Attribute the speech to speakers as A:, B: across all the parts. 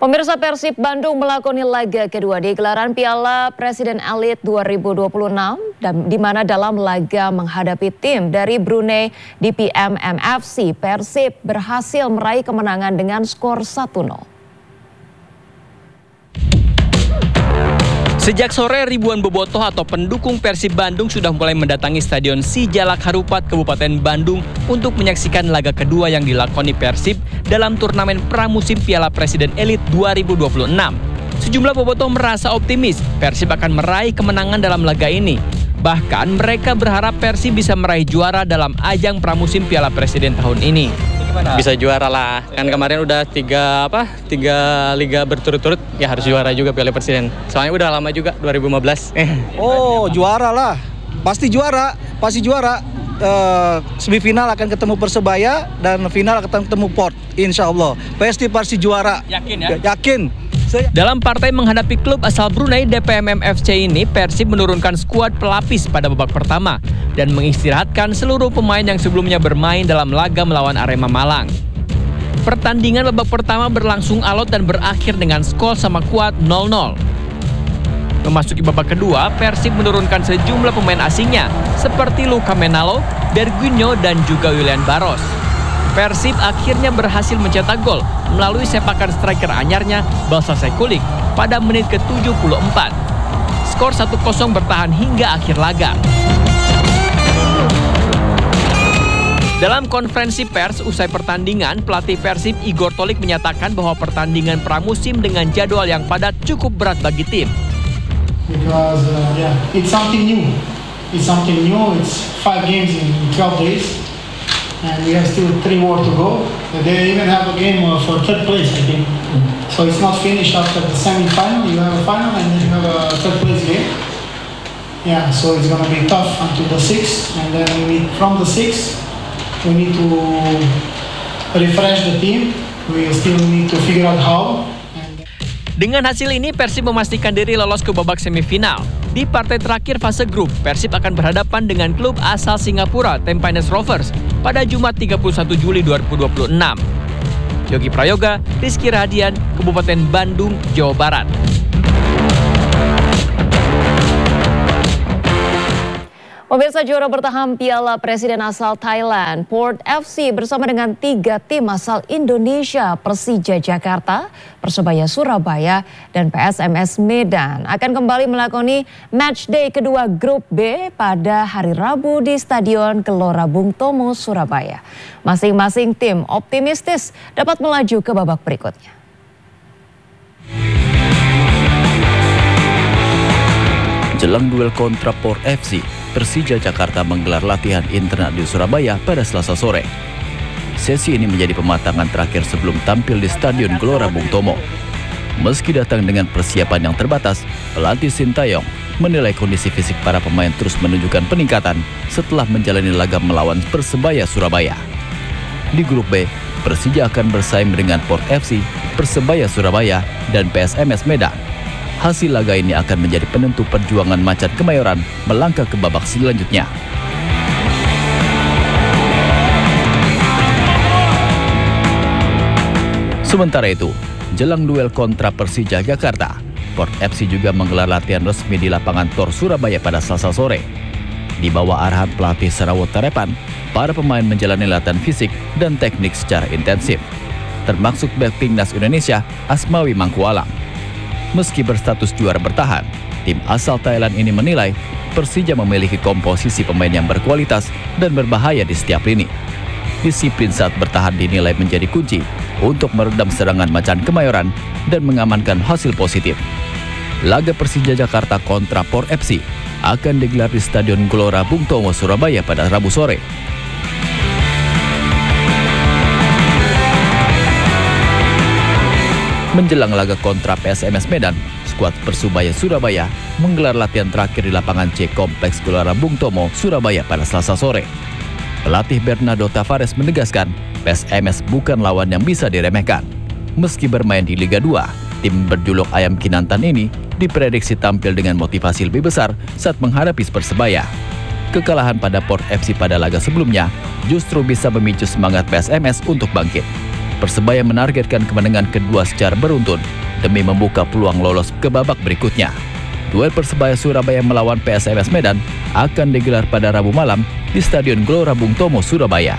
A: Pemirsa, Persib Bandung melakoni laga kedua di gelaran Piala Presiden Elite 2026 di mana dalam laga menghadapi tim dari Brunei DPM MFC, Persib berhasil meraih kemenangan dengan skor 1-0.
B: Sejak sore, ribuan bobotoh atau pendukung Persib Bandung sudah mulai mendatangi Stadion Sijalak Harupat, Kabupaten Bandung untuk menyaksikan laga kedua yang dilakoni Persib dalam turnamen pramusim Piala Presiden Elite 2026. Sejumlah bobotoh merasa optimis Persib akan meraih kemenangan dalam laga ini. Bahkan mereka berharap Persib bisa meraih juara dalam ajang pramusim Piala Presiden tahun ini.
C: Bisa juara lah, kan kemarin udah tiga liga berturut-turut, ya harus juara juga Piala Presiden. Soalnya udah lama juga, 2015.
D: Oh, juara lah, pasti juara. Semifinal akan ketemu Persebaya dan final akan ketemu Port, insya Allah. Pasti juara.
B: Yakin ya?
D: Yakin.
B: Dalam partai menghadapi klub asal Brunei DPM MFC ini, Persib menurunkan skuad pelapis pada babak pertama dan mengistirahatkan seluruh pemain yang sebelumnya bermain dalam laga melawan Arema Malang. Pertandingan babak pertama berlangsung alot dan berakhir dengan skor sama kuat 0-0. Memasuki babak kedua, Persib menurunkan sejumlah pemain asingnya seperti Luka Menalo, Berguinho, dan juga Willian Barros. Persib akhirnya berhasil mencetak gol melalui sepakan striker anyarnya Balsasai Kulik pada menit ke-74. Skor 1-0 bertahan hingga akhir laga. Dalam konferensi pers usai pertandingan, pelatih Persib Igor Tolik menyatakan bahwa pertandingan pramusim dengan jadwal yang padat cukup berat bagi tim.
E: Because it's something new. It's 5 games in 12 days. And we have still 3 more to go. They even have a game for third place, I think. So it's not finished after the semi-final. You have a final and then you have a third place game. Yeah, so it's going to be tough until the 6th. And then from the 6th, we need to refresh the team. We still need to figure out how.
B: Dengan hasil ini, Persib memastikan diri lolos ke babak semifinal. Di partai terakhir fase grup, Persib akan berhadapan dengan klub asal Singapura, Tampines Rovers, pada Jumat 31 Juli 2026. Yogi Prayoga, Rizky Radian, Kabupaten Bandung, Jawa Barat.
A: Pemirsa, juara bertahan Piala Presiden asal Thailand, Port FC bersama dengan 3 tim asal Indonesia, Persija Jakarta, Persebaya Surabaya, dan PSMS Medan akan kembali melakoni matchday kedua grup B pada hari Rabu di Stadion Gelora Bung Tomo, Surabaya. Masing-masing tim optimistis dapat melaju ke babak berikutnya.
F: Jelang duel kontra Port FC, Persija Jakarta menggelar latihan internal di Surabaya pada Selasa sore. Sesi ini menjadi pematangan terakhir sebelum tampil di Stadion Gelora Bung Tomo. Meski datang dengan persiapan yang terbatas, pelatih Sintayong menilai kondisi fisik para pemain terus menunjukkan peningkatan setelah menjalani laga melawan Persebaya Surabaya. Di grup B, Persija akan bersaing dengan Port FC, Persebaya Surabaya, dan PSMS Medan. Hasil laga ini akan menjadi penentu perjuangan Macan Kemayoran melangkah ke babak selanjutnya. Sementara itu, jelang duel kontra Persija Jakarta, Port FC juga menggelar latihan resmi di lapangan Tor Surabaya pada Selasa sore. Di bawah arahan pelatih Sarawot Tarepan, para pemain menjalani latihan fisik dan teknik secara intensif, termasuk bek timnas Indonesia Asmawi Mangkualam. Meski berstatus juara bertahan, tim asal Thailand ini menilai Persija memiliki komposisi pemain yang berkualitas dan berbahaya di setiap lini. Disiplin saat bertahan dinilai menjadi kunci untuk meredam serangan Macan Kemayoran dan mengamankan hasil positif. Laga Persija Jakarta kontra Port FC akan digelar di Stadion Gelora Bung Tomo, Surabaya pada Rabu sore. Menjelang laga kontra PSMS Medan, skuad Persebaya Surabaya menggelar latihan terakhir di lapangan C Kompleks Gelora Bung Tomo, Surabaya pada Selasa sore. Pelatih Bernardo Tavares menegaskan, PSMS bukan lawan yang bisa diremehkan. Meski bermain di Liga 2, tim berjuluk Ayam Kinantan ini diprediksi tampil dengan motivasi lebih besar saat menghadapi Persebaya. Kekalahan pada Port FC pada laga sebelumnya justru bisa memicu semangat PSMS untuk bangkit. Persebaya menargetkan kemenangan kedua secara beruntun demi membuka peluang lolos ke babak berikutnya. Duel Persebaya Surabaya melawan PSMS Medan akan digelar pada Rabu malam di Stadion Gelora Bung Tomo, Surabaya.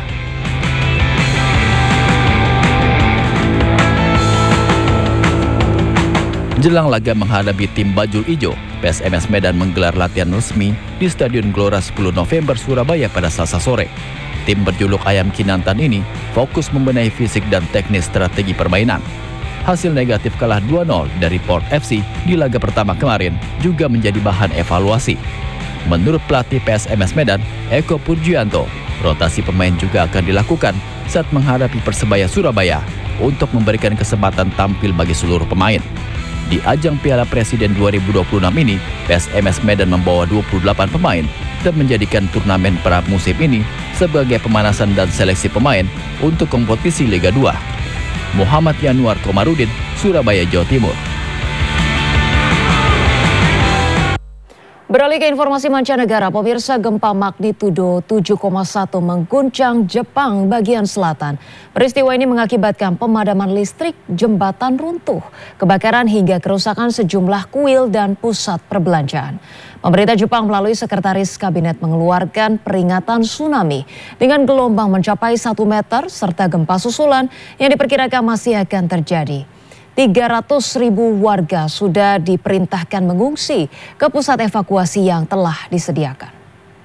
F: Jelang laga menghadapi tim Bajul Ijo, PSMS Medan menggelar latihan resmi di Stadion Gelora 10 November Surabaya pada Selasa sore. Tim berjuluk Ayam Kinantan ini fokus membenahi fisik dan teknis strategi permainan. Hasil negatif kalah 2-0 dari Port FC di laga pertama kemarin juga menjadi bahan evaluasi. Menurut pelatih PSMS Medan, Eko Purjianto, rotasi pemain juga akan dilakukan saat menghadapi Persebaya Surabaya untuk memberikan kesempatan tampil bagi seluruh pemain. Di ajang Piala Presiden 2026 ini, PSMS Medan membawa 28 pemain dan menjadikan turnamen pramusim ini sebagai pemanasan dan seleksi pemain untuk kompetisi Liga 2. Muhammad Yanuar Komarudin, Surabaya, Jawa Timur.
A: Beralih ke informasi mancanegara, pemirsa, gempa magnitudo 7,1 mengguncang Jepang bagian selatan. Peristiwa ini mengakibatkan pemadaman listrik, jembatan runtuh, kebakaran hingga kerusakan sejumlah kuil dan pusat perbelanjaan. Pemerintah Jepang melalui Sekretaris Kabinet mengeluarkan peringatan tsunami dengan gelombang mencapai 1 meter serta gempa susulan yang diperkirakan masih akan terjadi. 300.000 warga sudah diperintahkan mengungsi ke pusat evakuasi yang telah disediakan.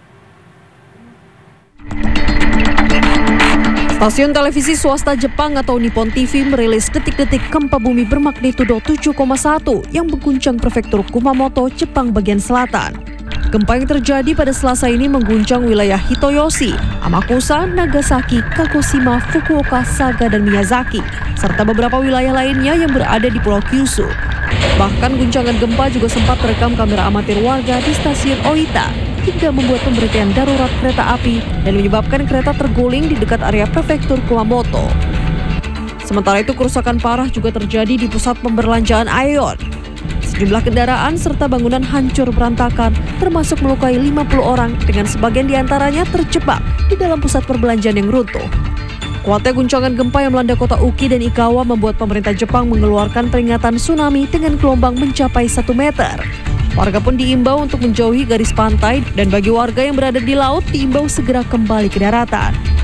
G: Stasiun televisi swasta Jepang atau Nippon TV merilis detik-detik gempa bumi bermagnitudo 7,1 yang mengguncang prefektur Kumamoto, Jepang bagian selatan. Gempa yang terjadi pada Selasa ini mengguncang wilayah Hitoyoshi, Amakusa, Nagasaki, Kagoshima, Fukuoka, Saga, dan Miyazaki, serta beberapa wilayah lainnya yang berada di Pulau Kyushu. Bahkan guncangan gempa juga sempat terekam kamera amatir warga di stasiun Oita, hingga membuat pemberhentian darurat kereta api dan menyebabkan kereta terguling di dekat area prefektur Kumamoto. Sementara itu, kerusakan parah juga terjadi di pusat pemberbelanjaan Aeon. Sejumlah kendaraan serta bangunan hancur berantakan, termasuk melukai 50 orang dengan sebagian diantaranya terjebak di dalam pusat perbelanjaan yang runtuh. Kuatnya guncangan gempa yang melanda kota Uki dan Ikawa membuat pemerintah Jepang mengeluarkan peringatan tsunami dengan gelombang mencapai 1 meter. Warga pun diimbau untuk menjauhi garis pantai dan bagi warga yang berada di laut diimbau segera kembali ke daratan.